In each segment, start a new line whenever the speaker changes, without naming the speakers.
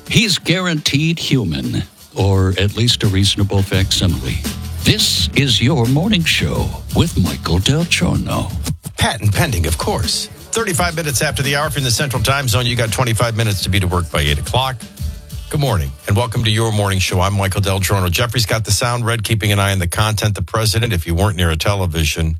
He's guaranteed human, or at least a reasonable facsimile. This is your morning show with Michael Del Giorno.
Patent pending, of course. 35 minutes after the hour from the Central Time Zone. You got 25 minutes to be to work by 8 o'clock. Good morning, and welcome to your morning show. I'm Michael Del Giorno. Jeffrey's got the sound red, keeping an eye on the content. The president, if you weren't near a television,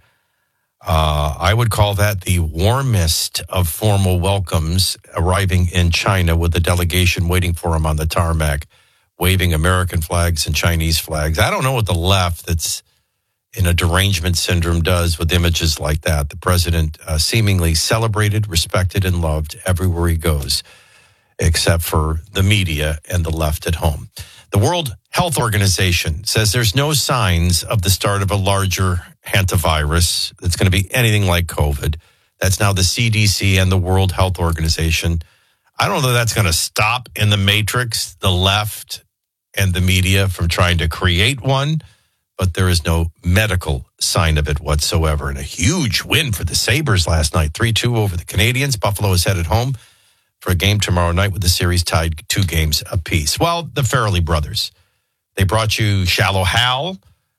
I would call that the warmest of formal welcomes, arriving in China with a delegation waiting for him on the tarmac, waving American flags and Chinese flags. I don't know what the left that's in a derangement syndrome does with images like that. The president seemingly celebrated, respected, and loved everywhere he goes, except for the media and the left at home. The World Health Organization says there's no signs of the start of a larger hantavirus that's going to be anything like COVID. That's now the CDC and the World Health Organization. I don't know that that's going to stop in the matrix, the left and the media from trying to create one, but there is no medical sign of it whatsoever. And a huge win for the Sabres last night, 3-2 over the Canadians. Buffalo is headed home for a game tomorrow night with the series tied 2 games apiece. Well, the Farrelly brothers, they brought you Shallow Hal,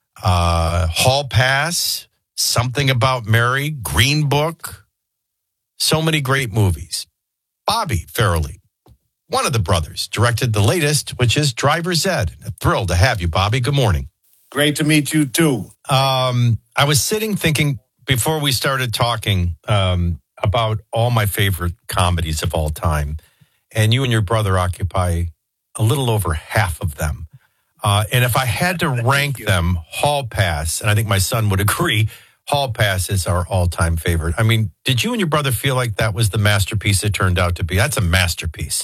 Hall Pass, Something About Mary, Green Book, so many great movies. Bobby Farrelly, one of the brothers, directed the latest, which is Driver's Ed. Thrilled to have you, Bobby. Good morning.
Great to meet you, too.
I was sitting thinking before we started talking about all my favorite comedies of all time, and you and your brother occupy a little over half of them. And if I had to rank them, Hall Pass, and I think my son would agree, Hall Pass is our all-time favorite. I mean, did you and your brother feel like that was the masterpiece it turned out to be? That's a masterpiece.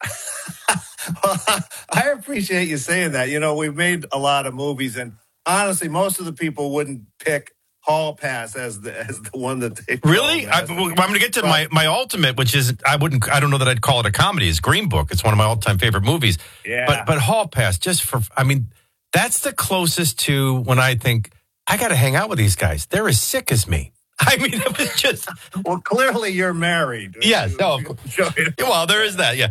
Well, I appreciate you saying that. You know, we've made a lot of movies, and honestly, most of the people wouldn't pick Hall Pass as the one that they
really. I'm going to get to my ultimate, which is I don't know that I'd call it a comedy. It's Green Book. It's one of my all-time favorite movies.
Yeah.
But Hall Pass, that's the closest to when I think I got to hang out with these guys. They're as sick as me. I mean, it was just.
Well, clearly you're married.
Yes. No. Well, there is that. Yeah.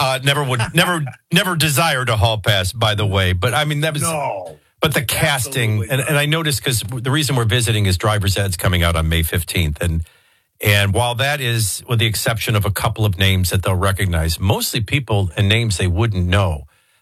Never desired a Hall Pass, by the way. But I mean, that was.
No.
But the casting, and I noticed because the reason we're visiting is Driver's Ed's coming out on May 15th. And while that is, with the exception of a couple of names that they'll recognize, mostly people and names they wouldn't know.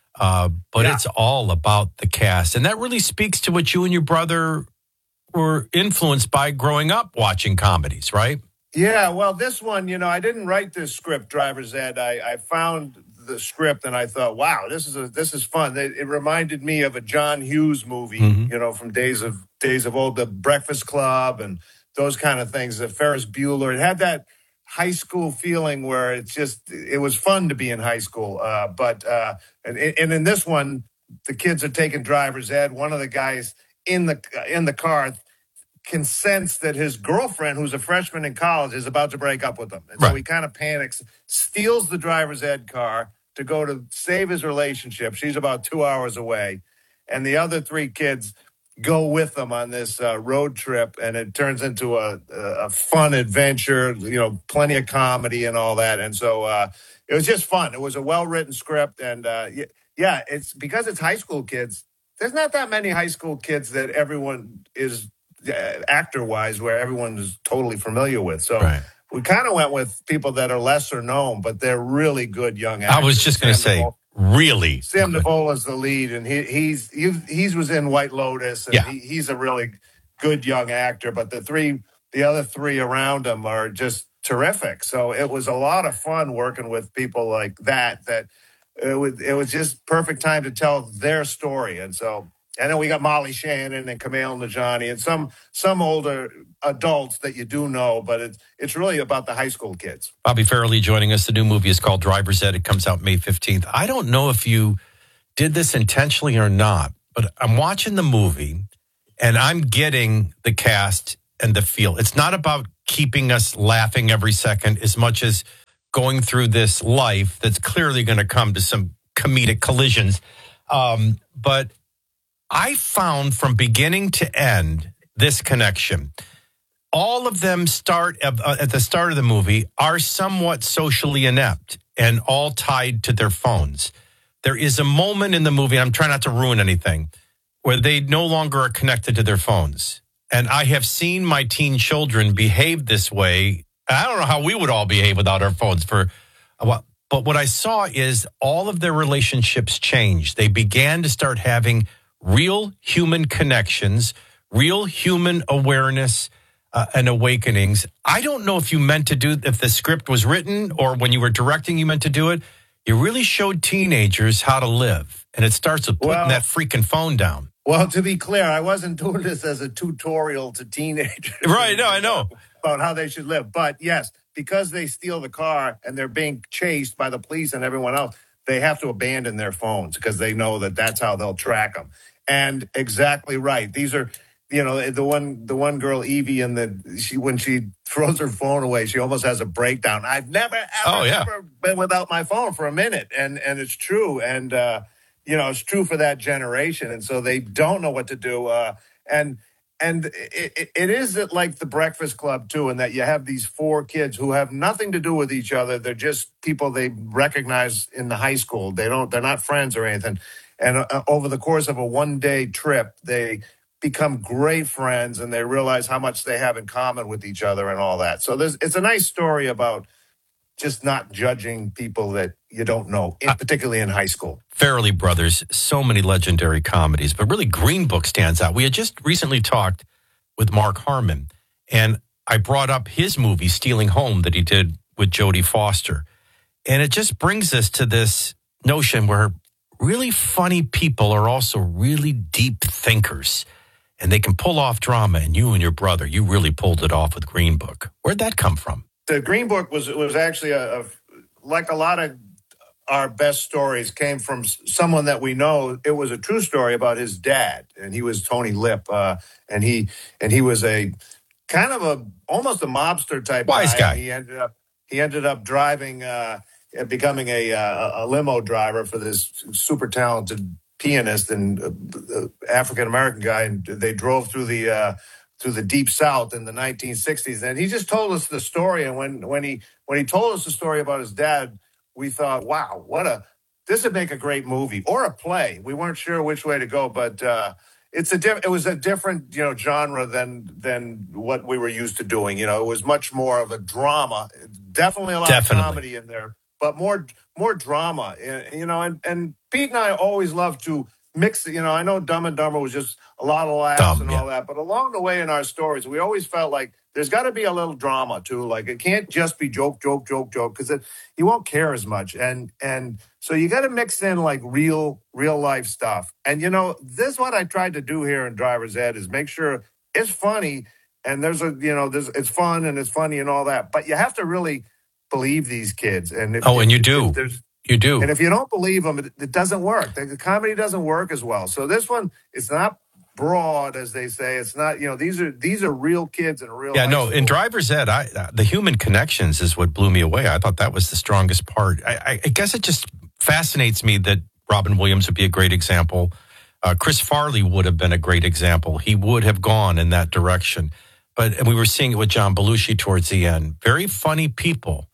It's all about the cast. And that really speaks to what you and your brother were influenced by growing up watching comedies, right?
Yeah, well, this one, I didn't write this script, Driver's Ed. I found the script and I thought, wow, this is fun. It reminded me of a John Hughes movie, from days of old, The Breakfast Club and those kind of things. The Ferris Bueller. It had that high school feeling where it was fun to be in high school. And in this one, the kids are taking Driver's Ed. One of the guys in the car can sense that his girlfriend, who's a freshman in college, is about to break up with him. And so he kind of panics, steals the Driver's Ed car to go to save his relationship. She's about 2 hours away. And the other 3 kids go with him on this road trip, and it turns into a fun adventure, plenty of comedy and all that. And so it was just fun. It was a well-written script. And, it's because it's high school kids. There's not that many high school kids that everyone is actor-wise where everyone is totally familiar with. So we kind of went with people that are lesser known, but they're really good young actors.
I was just going to say, really.
Sam Navola is the lead, and he was in White Lotus, and he's a really good young actor. But the other 3 around him are just terrific. So it was a lot of fun working with people like that. That it was just perfect time to tell their story, and so. And then we got Molly Shannon and Kumail Nanjiani and some older adults that you do know, but it's really about the high school kids.
Bobby Farrelly joining us. The new movie is called Driver's Ed. It comes out May 15th. I don't know if you did this intentionally or not, but I'm watching the movie and I'm getting the cast and the feel. It's not about keeping us laughing every second as much as going through this life that's clearly going to come to some comedic collisions. But I found from beginning to end this connection. All of them start at the start of the movie are somewhat socially inept. and all tied to their phones. There is a moment in the movie, and I'm trying not to ruin anything, where they no longer are connected to their phones. And I have seen my teen children behave this way. I don't know how we would all behave without our phones for a while. But what I saw is all of their relationships changed. They began to start having real human connections, real human awareness and awakenings. I don't know if you meant to do, if the script was written or when you were directing, you meant to do it. You really showed teenagers how to live. And it starts with putting that freaking phone down.
Well, to be clear, I wasn't doing this as a tutorial to teenagers.
Right, no, I know.
About how they should live. But yes, because they steal the car and they're being chased by the police and everyone else, they have to abandon their phones because they know that that's how they'll track them. And exactly right. These are, you know, the one girl, Evie, when she throws her phone away, she almost has a breakdown. I've never, ever been without my phone for a minute. And it's true. And, you know, it's true for that generation. And so they don't know what to do. And it is like the Breakfast Club, too, in that you have these four kids who have nothing to do with each other. They're just people they recognize in the high school. They're not friends or anything. And over the course of a one-day trip, they become great friends and they realize how much they have in common with each other and all that. So it's a nice story about just not judging people that you don't know, particularly in high school.
Farrelly Brothers, so many legendary comedies, but really Green Book stands out. We had just recently talked with Mark Harmon, and I brought up his movie, Stealing Home, that he did with Jodie Foster. And it just brings us to this notion where really funny people are also really deep thinkers, and they can pull off drama. And you and your brother, you really pulled it off with Green Book. Where'd that come from?
The Green Book was actually like a lot of our best stories came from someone that we know. It was a true story about his dad, and he was Tony Lip, and he was a kind of almost a mobster type
wise guy.
He ended up driving, becoming a limo driver for this super talented pianist and African American guy, and they drove through the Deep South in the 1960s. And he just told us the story. And when he told us the story about his dad, we thought, wow, this would make a great movie or a play. We weren't sure which way to go, but it was a different, genre than what we were used to doing. It was much more of a drama, definitely a lot of comedy in there, but more drama, and Pete and I always love to mix, I know Dumb and Dumber was just a lot of laughs and all that, but along the way in our stories, we always felt like there's got to be a little drama too. Like it can't just be joke, because you won't care as much. And so you got to mix in like real life stuff. And this is what I tried to do here in Driver's Ed is make sure it's funny and it's fun and it's funny and all that. But you have to really believe these kids. And
and you do. You do.
And if you don't believe them, it doesn't work. The comedy doesn't work as well. So this one, it's not broad, as they say. It's not, these are real kids in real life.
In Driver's Ed, the human connections is what blew me away. I thought that was the strongest part. I guess it just fascinates me that Robin Williams would be a great example. Chris Farley would have been a great example. He would have gone in that direction. But we were seeing it with John Belushi towards the end. Very funny people.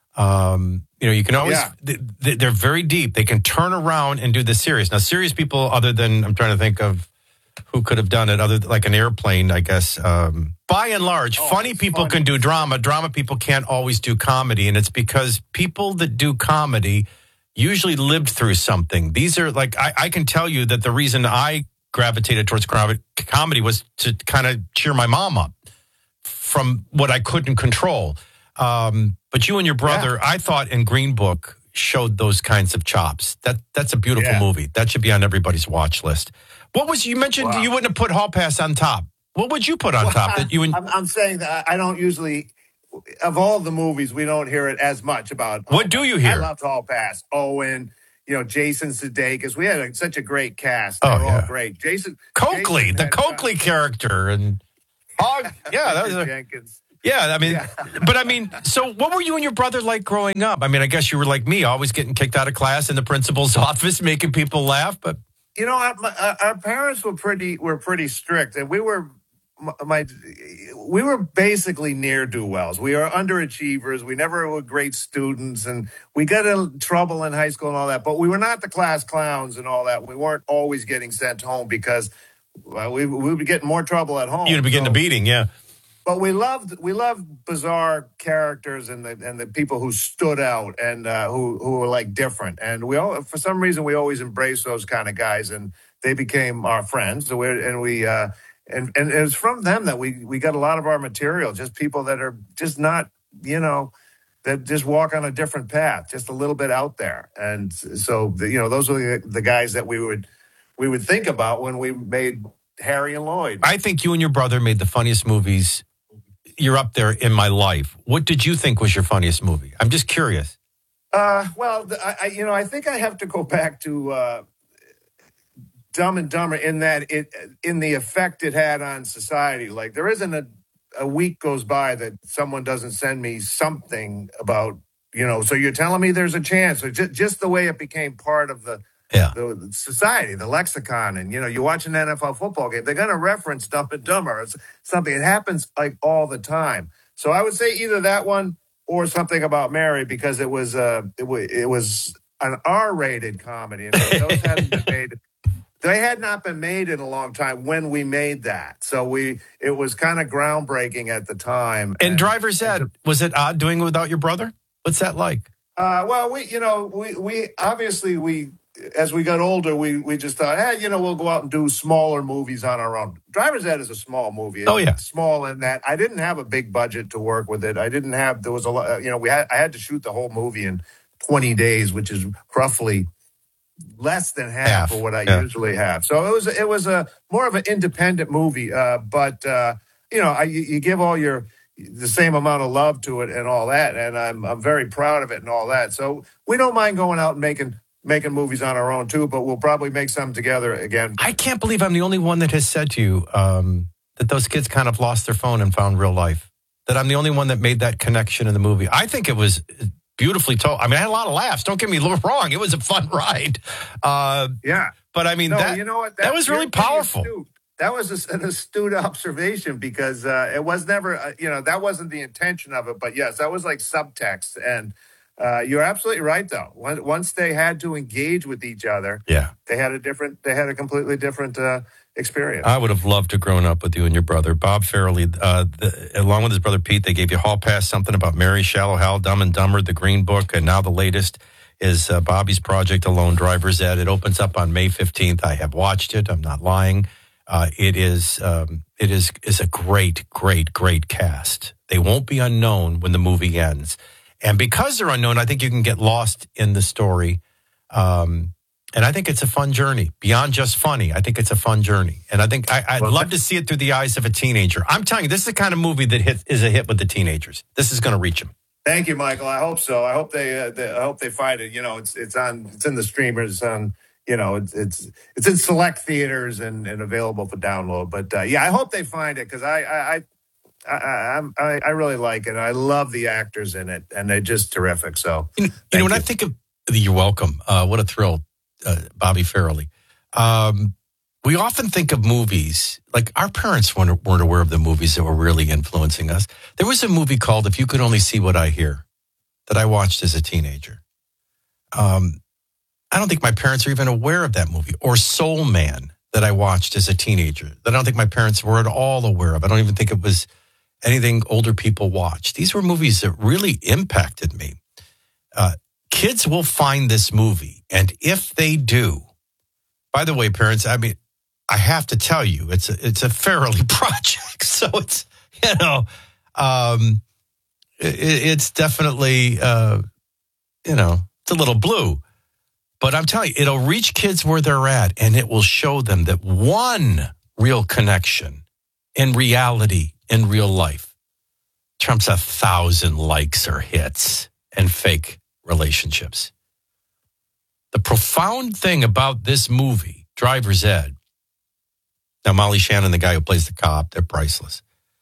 You can always, they're very deep. They can turn around and do the serious. Now, serious people, other than, I'm trying to think of who could have done it, other than like an Airplane, I guess. By and large, funny people can do drama. Drama people can't always do comedy. And it's because people that do comedy usually lived through something. These are like, I can tell you that the reason I gravitated towards comedy was to kind of cheer my mom up from what I couldn't control. But you and your brother, I thought in Green Book showed those kinds of chops. That's a beautiful movie. That should be on everybody's watch list. What was you mentioned? You wouldn't have put Hall Pass on top. What would you put on top?
I'm saying that I don't usually, of all the movies, we don't hear it as much about.
What do you hear?
I loved Hall Pass. Owen, Jason Sudeikis. We had such a great cast. They were all great. Jason
Coakley, the Coakley character, and that was
Jenkins.
Yeah, so what were you and your brother like growing up? I guess you were like me, always getting kicked out of class in the principal's office, making people laugh. But
our parents were pretty strict, and we were we were basically ne'er-do-wells. We are underachievers. We never were great students, and we got in trouble in high school and all that. But we were not the class clowns and all that. We weren't always getting sent home because we would be getting more trouble at home.
You'd be getting a beating, yeah.
But we loved bizarre characters and the people who stood out and who were like different. And for some reason we always embraced those kind of guys, and they became our friends. So and it's from them that we got a lot of our material. Just people that are just not, that just walk on a different path, just a little bit out there. And so those are the guys that we would think about when we made Harry and Lloyd.
I think you and your brother made the funniest movies. You're up there in my life. What did you think was your funniest movie? I'm just curious.
Well, I think I have to go back to Dumb and Dumber in that in the effect it had on society. Like there isn't a week goes by that someone doesn't send me something about, so you're telling me there's a chance. So just the way it became part of the society, the lexicon, and you watch an NFL football game, they're going to reference Dumb and Dumber. It's something. It happens like all the time. So I would say either that one or Something About Mary, because it was an R-rated comedy. And those hadn't been made. They had not been made in a long time when we made that. So it was kind of groundbreaking at the time.
And Driver's Ed, was it odd doing it without your brother? What's that like?
Well, we obviously as we got older, we just thought, we'll go out and do smaller movies on our own. Driver's Ed is a small movie.
Oh, yeah.
It's small in that I didn't have a big budget to work with it. There was a lot, I had to shoot the whole movie in 20 days, which is roughly less than half of what I usually have. So it was a more of an independent movie. But you give all the same amount of love to it and all that. And I'm very proud of it and all that. So we don't mind going out and making movies on our own too, but we'll probably make some together again.
I can't believe I'm the only one that has said to you that those kids kind of lost their phone and found real life. That I'm the only one that made that connection in the movie. I think it was beautifully told. I mean, I had a lot of laughs. Don't get me wrong. It was a fun ride.
Yeah.
But I mean, that was really powerful.
That was an astute observation because it was never, that wasn't the intention of it. But yes, that was like subtext. And you're absolutely right, though. Once they had to engage with each other, they had a completely different experience.
I would have loved to have grown up with you and your brother, Bob Farrelly. Along with his brother Pete, they gave you Hall Pass, Something About Mary, Shallow Hal, Dumb and Dumber, The Green Book, and now the latest is Bobby's Project Alone, Driver's Ed. It opens up on May 15th. I have watched it. I'm not lying. It is a great, great, great cast. They won't be unknown when the movie ends. And because they're unknown, I think you can get lost in the story. And I think it's a fun journey. Beyond just funny, I think it's a fun journey. And I think I'd love to see it through the eyes of a teenager. I'm telling you, this is the kind of movie that is a hit with the teenagers. This is going to reach them.
Thank you, Michael. I hope so. I hope they find it. It's in the streamers. It's in select theaters and available for download. But I hope they find it because I really like it. I love the actors in it, and they're just terrific. So,
when I think of you're welcome. What a thrill, Bobby Farrelly. We often think of movies like our parents weren't aware of the movies that were really influencing us. There was a movie called "If You Could Only See What I Hear" that I watched as a teenager. I don't think my parents are even aware of that movie. Or Soul Man that I watched as a teenager that I don't think my parents were at all aware of. I don't even think it was anything older people watch. These were movies that really impacted me. Kids will find this movie, and if they do, by the way, parents, I mean, I have to tell you, it's a Farrelly project, so it's it's definitely it's a little blue, but I'm telling you, it'll reach kids where they're at, and it will show them that one real connection in reality. In real life, trumps 1,000 likes or hits and fake relationships. The profound thing about this movie, Driver's Ed, now Molly Shannon, the guy who plays the cop, they're priceless,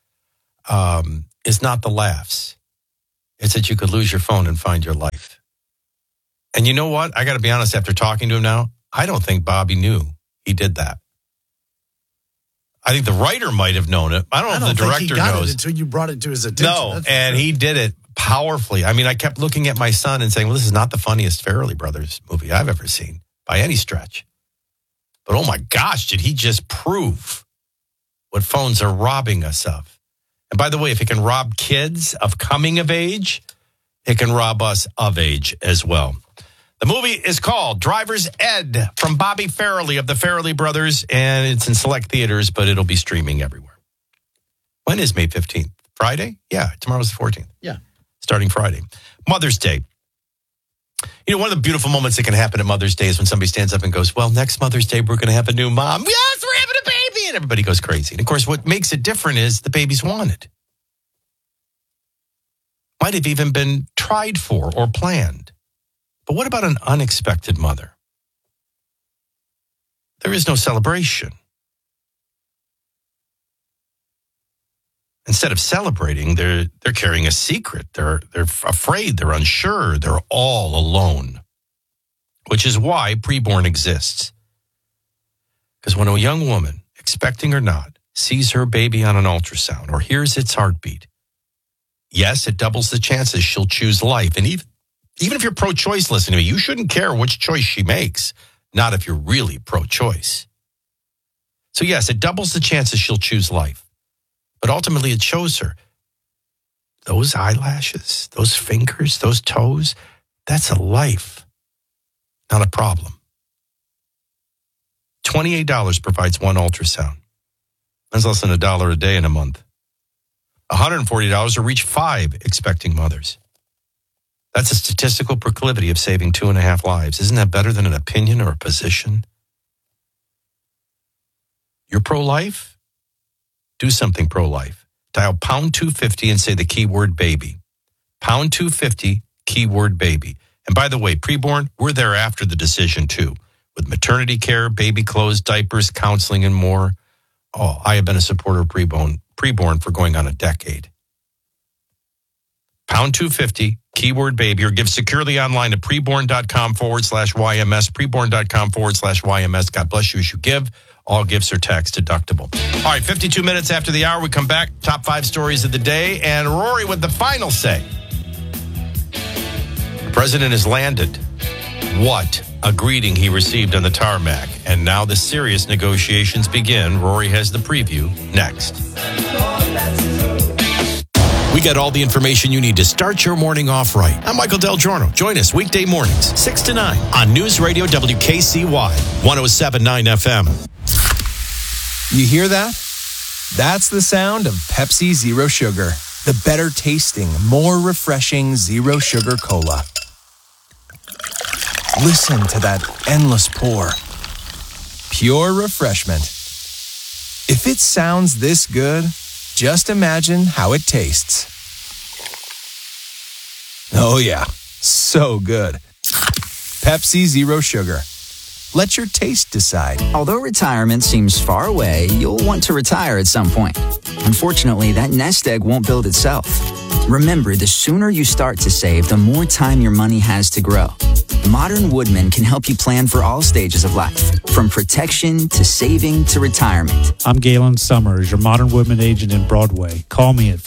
is not the laughs. It's that you could lose your phone and find your life. And you know what? I got to be honest, after talking to him now, I don't think Bobby knew he did that. I think the writer might have known it. I don't know if the director
think he got
knows.
it until you brought it to his attention.
No, and he did it powerfully. I mean, I kept looking at my son and saying, well, this is not the funniest Farrelly Brothers movie I've ever seen by any stretch. But oh my gosh, did he just prove what phones are robbing us of? And by the way, if it can rob kids of coming of age, it can rob us of age as well. The movie is called Driver's Ed from Bobby Farrelly of the Farrelly Brothers, and it's in select theaters, but it'll be streaming everywhere. When is May 15th? Friday? Yeah, tomorrow's the 14th.
Yeah.
Starting Friday. Mother's Day. You know, one of the beautiful moments that can happen at Mother's Day is when somebody stands up and goes, well, next Mother's Day, we're going to have a new mom. Yes, we're having a baby. And everybody goes crazy. And of course, what makes it different is the baby's wanted. Might have even been tried for or planned. But what about an unexpected mother? There is no celebration. Instead of celebrating, they're carrying a secret. They're afraid. They're unsure. They're all alone, which is why preborn exists. Because when a young woman, expecting or not, sees her baby on an ultrasound or hears its heartbeat, yes, it doubles the chances she'll choose life. And even if you're pro-choice, listen to me, you shouldn't care which choice she makes, not if you're really pro-choice. So yes, it doubles the chances she'll choose life. But ultimately, it shows her those eyelashes, those fingers, those toes, that's a life, not a problem. $28 provides one ultrasound. That's less than $1 a day in a month. $140 to reach 5 expecting mothers. That's a statistical proclivity of saving 2.5 lives. Isn't that better than an opinion or a position? You're pro-life? Do something pro-life. Dial pound 250 and say the keyword baby. Pound 250, keyword baby. And by the way, preborn, we're there after the decision too. With maternity care, baby clothes, diapers, counseling, and more. Oh, I have been a supporter of preborn for going on a decade. Pound 250, keyword baby, or give securely online at preborn.com/YMS, preborn.com/YMS. God bless you as you give. All gifts are tax deductible. All right, 52 minutes after the hour, we come back. Top 5 stories of the day, and Rory with the final say. The president has landed. What a greeting he received on the tarmac. And now the serious negotiations begin. Rory has the preview next. We got all the information you need to start your morning off right. I'm Michael Del Giorno. Join us weekday mornings, 6 to 9 on News Radio WKCY, 107.9 FM.
You hear that? That's the sound of Pepsi Zero Sugar, the better tasting, more refreshing Zero Sugar Cola. Listen to that endless pour. Pure refreshment. If it sounds this good, just imagine how it tastes. Oh yeah, so good. Pepsi Zero Sugar. Let your taste decide.
Although retirement seems far away, you'll want to retire at some point. Unfortunately, that nest egg won't build itself. Remember, the sooner you start to save, the more time your money has to grow. Modern Woodmen can help you plan for all stages of life, from protection to saving to retirement.
I'm Galen Summers, your Modern Woodmen agent in Broadway. Call me at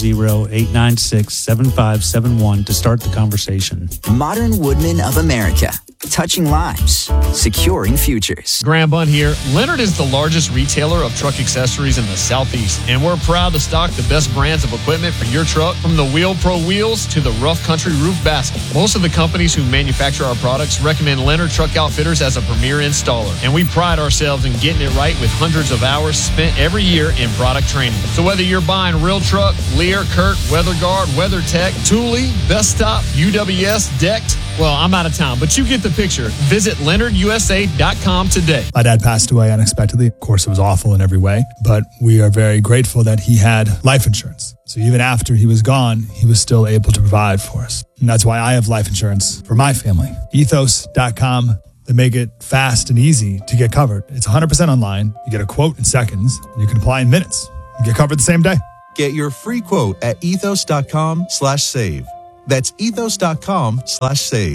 540-896-7571 to start the conversation.
Modern Woodmen of America. Touching lives, securing futures.
Graham Bunn here. Leonard is the largest retailer of truck accessories in the Southeast, and we're proud to stock the best brands of equipment for your truck, from the Wheel Pro wheels to the Rough Country roof basket. Most of the companies who manufacture our products recommend Leonard Truck Outfitters as a premier installer, and we pride ourselves in getting it right with hundreds of hours spent every year in product training. So whether you're buying Real Truck, Lear, Kurt, WeatherGuard, WeatherTech, Thule, Bestop, UWS, Decked, well, I'm out of town, but you get the picture. Visit LeonardUSA.com today.
My dad passed away unexpectedly. Of course, it was awful in every way, but we are very grateful that he had life insurance. So even after he was gone, he was still able to provide for us. And that's why I have life insurance for my family. Ethos.com. They make it fast and easy to get covered. It's 100% online. You get a quote in seconds, and you can apply in minutes. You get covered the same day.
Get your free quote at ethos.com/save. That's ethos.com/save.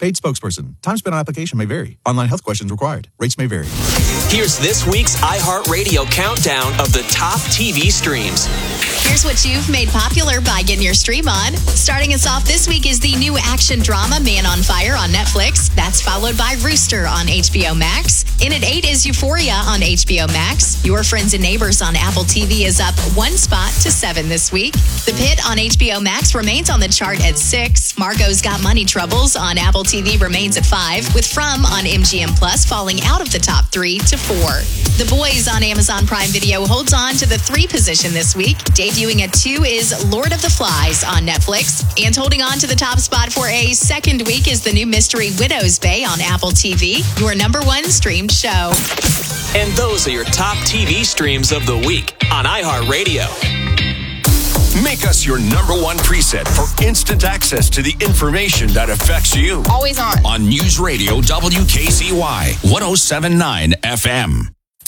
Paid spokesperson. Time spent on application may vary. Online health questions required. Rates may vary.
Here's this week's iHeartRadio countdown of the top TV streams.
Here's what you've made popular by getting your stream on. Starting us off this week is the new action drama Man on Fire on Netflix. That's followed by Rooster on HBO Max. In at 8 is Euphoria on HBO Max. Your Friends and Neighbors on Apple TV is up 1 spot to 7 this week. The Pit on HBO Max remains on the chart at 6. Marco's Got Money Troubles on Apple TV remains at 5, with From on MGM Plus falling out of the top 3 to 4. The Boys on Amazon Prime Video holds on to the 3 position this week. Debuting at 2 is Lord of the Flies on Netflix. And holding on to the top spot for a second week is the new mystery Widow's Bay on Apple TV, your number 1 streamed show.
And those are your top TV streams of the week on iHeartRadio.
Make us your number 1 preset for instant access to the information that affects you.
Always on.
On News Radio WKCY 107.9 FM.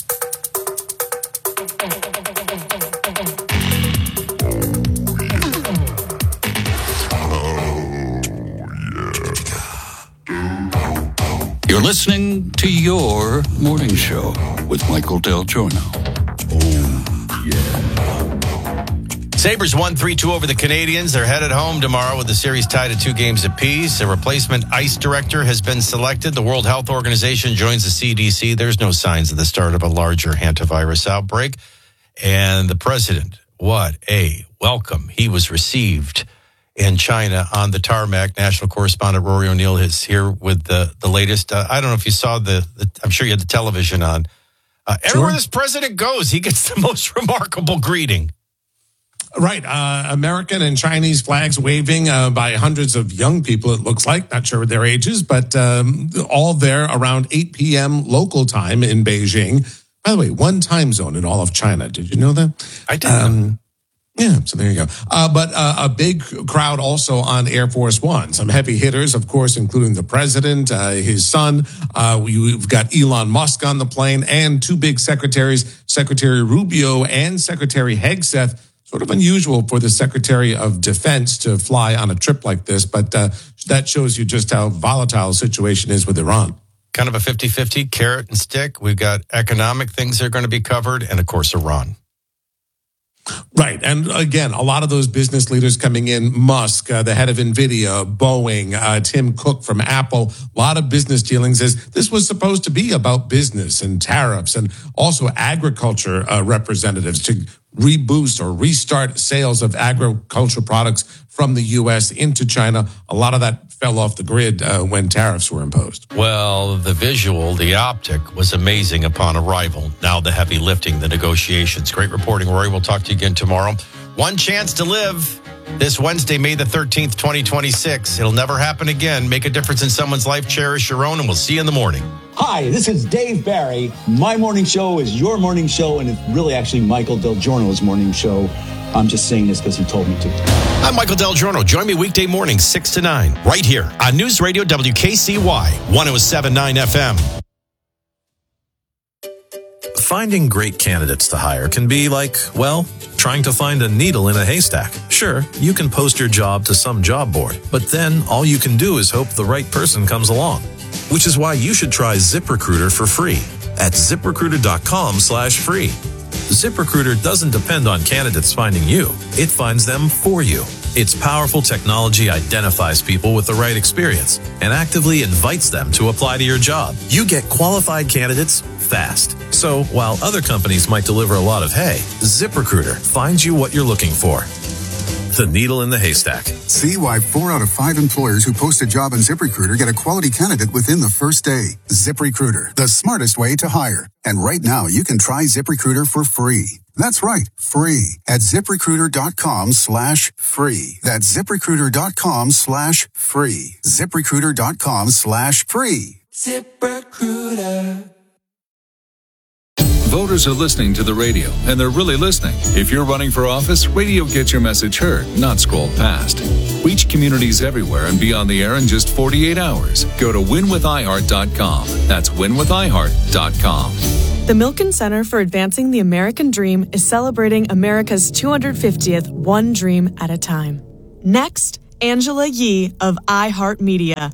You're listening to Your Morning Show with Michael Del Giorno.
Sabres won 3-2 over the Canadiens. They're headed home tomorrow with the series tied at 2 games apiece. A replacement ice director has been selected. The World Health Organization joins the CDC. There's no signs of the start of a larger hantavirus outbreak. And the president, what a welcome he was received in China on the tarmac. National correspondent Rory O'Neill is here with the latest. I don't know if you saw I'm sure you had the television on. Everywhere this president goes, he gets the most remarkable greeting.
Right. American and Chinese flags waving by hundreds of young people, it looks like. Not sure their ages, but all there around 8 p.m. local time in Beijing. By the way, 1 time zone in all of China. Did you know that?
I did.
Yeah, so there you go. But a big crowd also on Air Force One. Some heavy hitters, of course, including the president, his son. We've got Elon Musk on the plane and 2 big secretaries, Secretary Rubio and Secretary Hegseth. Sort of unusual for the Secretary of Defense to fly on a trip like this, but that shows you just how volatile the situation is with Iran.
Kind of a 50-50 carrot and stick. We've got economic things that are going to be covered, and of course, Iran.
Right. And again, a lot of those business leaders coming in, Musk, the head of NVIDIA, Boeing, Tim Cook from Apple, a lot of business dealings as this was supposed to be about business and tariffs and also agriculture representatives to reboost or restart sales of agricultural products from the U.S. into China. A lot of that fell off the grid when tariffs were imposed.
Well, the visual, the optic was amazing upon arrival. Now the heavy lifting, the negotiations. Great reporting, Rory. We'll talk to you again tomorrow. One chance to live this Wednesday, May the 13th, 2026. It'll never happen again. Make a difference in someone's life. Cherish your own, and we'll see you in the morning.
Hi, this is Dave Barry. My morning show is your morning show, and it's really actually Michael Del Giorno's morning show. I'm just saying this because he told me to.
I'm Michael Del Giorno. Join me weekday mornings, 6 to 9, right here on News Radio WKCY 107.9 FM.
Finding great candidates to hire can be like, well, trying to find a needle in a haystack. Sure, you can post your job to some job board, but then all you can do is hope the right person comes along. Which is why you should try ZipRecruiter for free at ZipRecruiter.com/free. ZipRecruiter doesn't depend on candidates finding you. It finds them for you. Its powerful technology identifies people with the right experience and actively invites them to apply to your job. You get qualified candidates fast. So while other companies might deliver a lot of hay, ZipRecruiter finds you what you're looking for. The needle in the haystack.
See why 4 out of 5 employers who post a job on ZipRecruiter get a quality candidate within the first day. ZipRecruiter, the smartest way to hire. And right now, you can try ZipRecruiter for free. That's right, free at ZipRecruiter.com/free. That's ZipRecruiter.com/free. ZipRecruiter.com/free.
ZipRecruiter. Voters are listening to the radio, and they're really listening. If you're running for office, radio gets your message heard, not scrolled past. Reach communities everywhere and be on the air in just 48 hours. Go to winwithiheart.com. That's winwithiheart.com.
The Milken Center for Advancing the American Dream is celebrating America's 250th One Dream at a Time. Next, Angela Yee of iHeartMedia.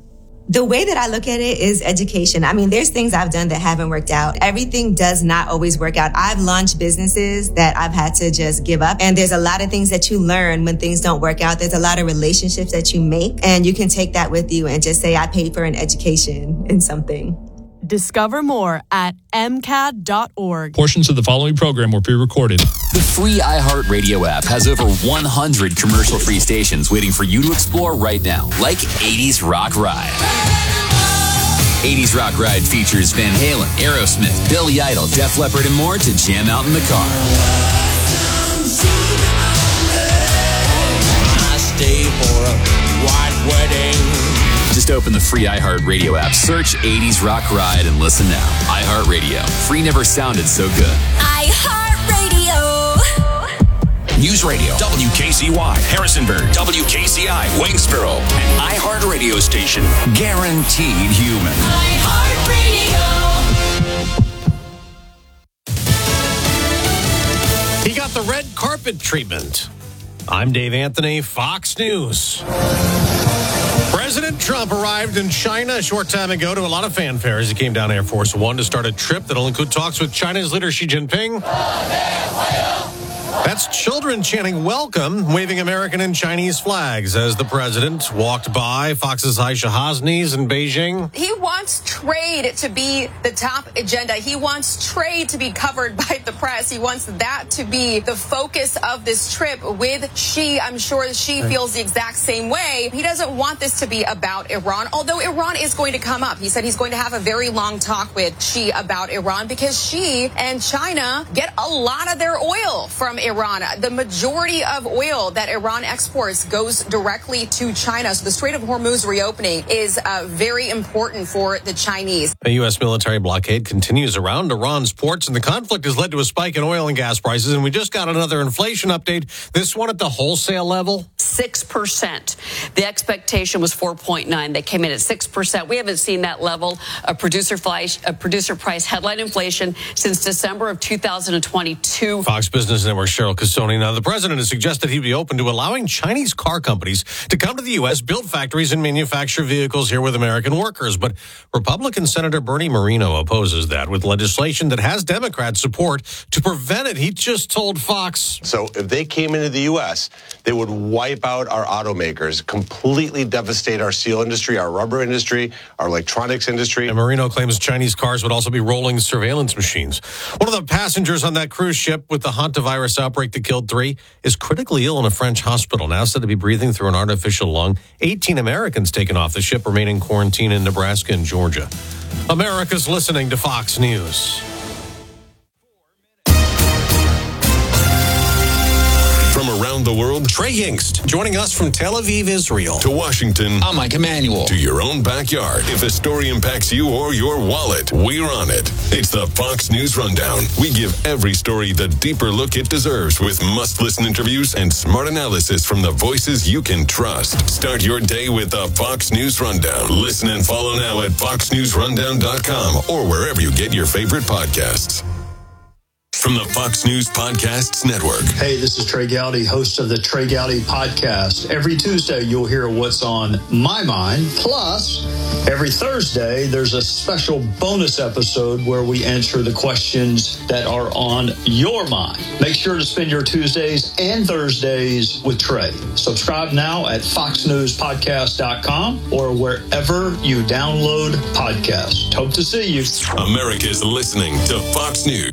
The way that I look at it is education. I mean, there's things I've done that haven't worked out. Everything does not always work out. I've launched businesses that I've had to just give up. And there's a lot of things that you learn when things don't work out. There's a lot of relationships that you make, and you can take that with you and just say, I paid for an education in something.
Discover more at MCAD.org.
Portions of the following program were pre-recorded.
The free iHeartRadio app has over 100 commercial-free stations waiting for you to explore right now, like 80s Rock Ride. 80s Rock Ride features Van Halen, Aerosmith, Billy Idol, Def Leppard, and more to jam out in the car.
I stay for a white wedding.
Just open the free iHeartRadio app, search 80s Rock Ride, and listen now. iHeartRadio. Free never sounded so good.
iHeartRadio.
News Radio, WKCY, Harrisonburg, WKCI, Waynesboro, an iHeartRadio station. Guaranteed human.
iHeartRadio.
He got the red carpet treatment. I'm Dave Anthony, Fox News. President Trump arrived in China a short time ago to a lot of fanfare as he came down Air Force One to start a trip that'll include talks with China's leader Xi Jinping. That's children chanting welcome, waving American and Chinese flags as the president walked by Fox's Aisha Hasni's in Beijing.
He wants trade to be the top agenda. He wants trade to be covered by the press. He wants that to be the focus of this trip with Xi. I'm sure Xi feels the exact same way. He doesn't want this to be about Iran, although Iran is going to come up. He said he's going to have a very long talk with Xi about Iran because Xi and China get a lot of their oil from Iran. The majority of oil that Iran exports goes directly to China. So the Strait of Hormuz reopening is very important for the Chinese.
A U.S. military blockade continues around Iran's ports, and the conflict has led to a spike in oil and gas prices. And we just got another inflation update, this one at the wholesale level.
6%. The expectation was 4.9. They came in at 6%. We haven't seen that level of producer price headline inflation since December of 2022.
Fox Business Network Cheryl Casoni. Now, the president has suggested he'd be open to allowing Chinese car companies to come to the U.S., build factories, and manufacture vehicles here with American workers. But Republican Senator Bernie Moreno opposes that with legislation that has Democrat support to prevent it. He just told Fox.
So if they came into the U.S., they would wipe out our automakers, completely devastate our steel industry, our rubber industry, our electronics industry.
And Moreno claims Chinese cars would also be rolling surveillance machines. One of the passengers on that cruise ship with the hantavirus outbreak that killed 3 is critically ill in a French hospital, now said to be breathing through an artificial lung. 18 Americans taken off the ship remain in quarantine in Nebraska and Georgia. America's listening to Fox News.
From around the world,
Trey Yingst joining us from Tel Aviv, Israel.
To Washington,
I'm Mike Emanuel.
To your own backyard. If a story impacts you or your wallet, we're on it. It's the Fox News Rundown. We give every story the deeper look it deserves with must-listen interviews and smart analysis from the voices you can trust. Start your day with the Fox News Rundown. Listen and follow now at foxnewsrundown.com or wherever you get your favorite podcasts. From the Fox News Podcasts Network.
Hey, this is Trey Gowdy, host of the Trey Gowdy Podcast. Every Tuesday, you'll hear what's on my mind. Plus, every Thursday, there's a special bonus episode where we answer the questions that are on your mind. Make sure to spend your Tuesdays and Thursdays with Trey. Subscribe now at foxnewspodcast.com or wherever you download podcasts. Hope to see you.
America's listening to Fox News.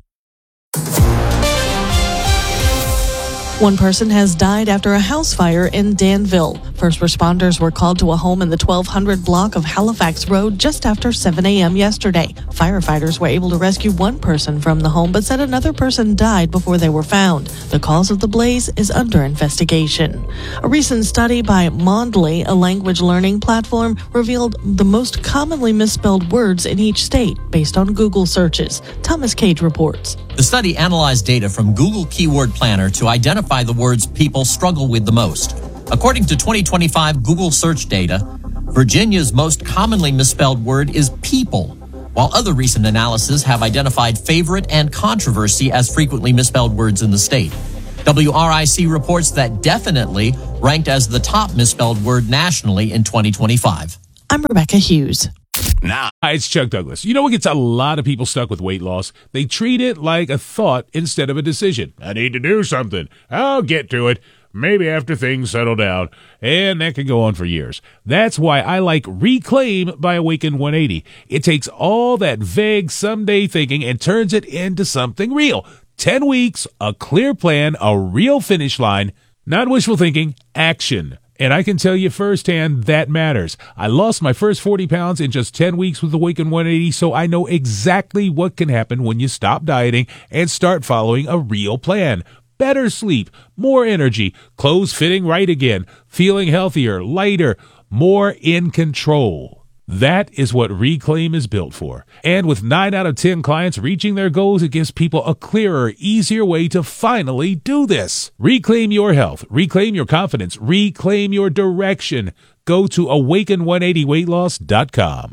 One person has died after a house fire in Danville. First responders were called to a home in the 1200 block of Halifax Road just after 7 a.m. yesterday. Firefighters were able to rescue one person from the home, but said another person died before they were found. The cause of the blaze is under investigation. A recent study by Mondly, a language learning platform, revealed the most commonly misspelled words in each state based on Google searches. Thomas Cage reports.
The study analyzed data from Google Keyword Planner to identify the words people struggle with the most. According to 2025 Google search data, Virginia's most commonly misspelled word is people, while other recent analyses have identified favorite and controversy as frequently misspelled words in the state. WRIC reports that definitely ranked as the top misspelled word nationally in 2025.
I'm Rebecca Hughes.
Hi, it's Chuck Douglas. You know what gets a lot of people stuck with weight loss? They treat it like a thought instead of a decision. I need to do something. I'll get to it. Maybe after things settle down. And that can go on for years. That's why I like Reclaim by Awaken 180. It takes all that vague someday thinking and turns it into something real. 10 weeks, a clear plan, a real finish line, not wishful thinking, action. And I can tell you firsthand that matters. I lost my first 40 pounds in just 10 weeks with Awaken 180, so I know exactly what can happen when you stop dieting and start following a real plan. Better sleep, more energy, clothes fitting right again, feeling healthier, lighter, more in control. That is what Reclaim is built for. And with 9 out of 10 clients reaching their goals, it gives people a clearer, easier way to finally do this. Reclaim your health. Reclaim your confidence. Reclaim your direction. Go to awaken180weightloss.com.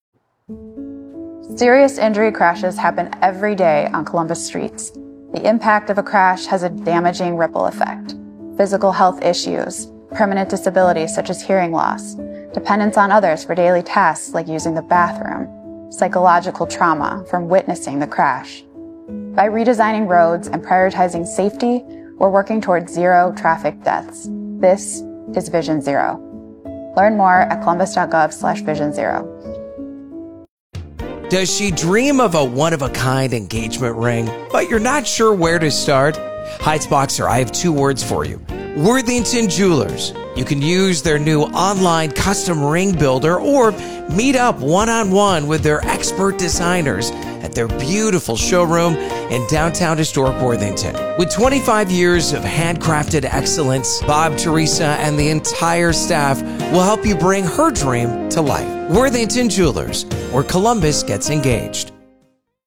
Serious injury crashes happen every day on Columbus streets. The impact of a crash has a damaging ripple effect. Physical health issues, permanent disabilities such as hearing loss, dependence on others for daily tasks like using the bathroom, psychological trauma from witnessing the crash. By redesigning roads and prioritizing safety, we're working towards zero traffic deaths. This is Vision Zero. Learn more at columbus.gov/Vision Zero.
Does she dream of a one-of-a-kind engagement ring, but you're not sure where to start? Heights Boxer, I have 2 words for you. Worthington Jewelers. You can use their new online custom ring builder or meet up one-on-one with their expert designers at their beautiful showroom in downtown historic Worthington. With 25 years of handcrafted excellence, Bob, Teresa, and the entire staff will help you bring her dream to life. Worthington Jewelers, where Columbus gets engaged.